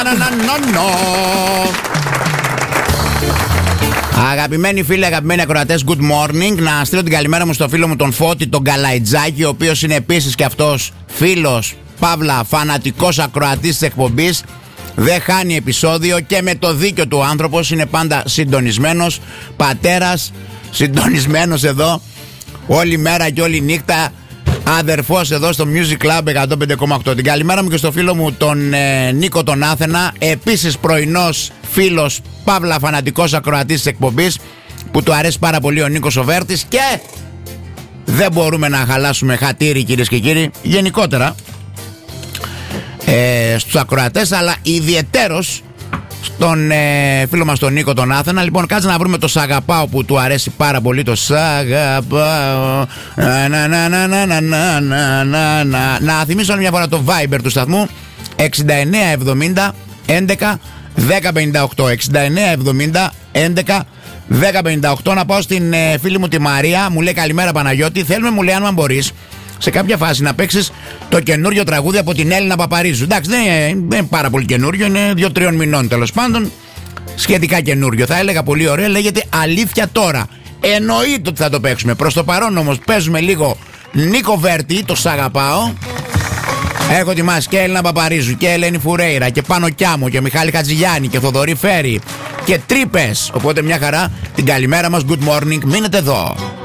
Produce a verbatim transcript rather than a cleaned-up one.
Αγαπημένοι φίλοι, αγαπημένοι ακροατές, good morning. Να στείλω την καλημέρα μου στο φίλο μου τον Φώτη, τον Καλαϊτζάκη, ο οποίος είναι επίσης και αυτός φίλος, παύλα, φανατικός ακροατής της εκπομπής. Δεν χάνει επεισόδιο και με το δίκιο του άνθρωπος, είναι πάντα συντονισμένος. Πατέρας, συντονισμένος εδώ όλη μέρα και όλη νύχτα. Αδερφός εδώ στο Music Club εκατόν πέντε κόμμα οκτώ. Την καλημέρα μου και στο φίλο μου τον ε, Νίκο τον Άθενα, επίσης πρωινός φίλος, παύλα φανατικός ακροατής της εκπομπής, που του αρέσει πάρα πολύ ο Νίκος ο Βέρτης. Και δεν μπορούμε να χαλάσουμε χατήρι, κυρίες και κύριοι, γενικότερα ε, στους ακροατές, αλλά ιδιαιτέρως στον ε, φίλο μας τον Νίκο τον Άθενα. Λοιπόν, κάτσε να βρούμε το Σ' αγαπάω που του αρέσει πάρα πολύ. Το Σ' αγαπάω. Να, να, να, να, να, να, να, να, να. Να θυμίσω άλλη μια φορά το Viber του σταθμού εξήντα εννέα εβδομήντα έντεκα δέκα πενήντα οκτώ. εξήντα εννέα εβδομήντα έντεκα δέκα πενήντα οκτώ. Να πάω στην ε, φίλη μου τη Μαρία. Μου λέει καλημέρα Παναγιώτη. Θέλουμε, μου λέει, αν μπορείς σε κάποια φάση να παίξεις το καινούριο τραγούδι από την Έλληνα Παπαρίζου. Εντάξει, δεν είναι, δεν είναι πάρα πολύ καινούριο, είναι δύο-τριών μηνών τέλος πάντων. Σχετικά καινούριο, θα έλεγα, πολύ ωραίο. Λέγεται Αλήθεια Τώρα. Εννοείται ότι θα το παίξουμε. Προς το παρόν όμως παίζουμε λίγο Νίκο Βέρτη, το Σ' αγαπάω. Έχω ετοιμάσει και Έλληνα Παπαρίζου και Ελένη Φουρέιρα και Πάνο Κιάμο και Μιχάλη Χατζηγιάννη και Θοδωρή Φέρη και Τρύπες. Οπότε μια χαρά, την καλημέρα μας, good morning, μείνετε εδώ.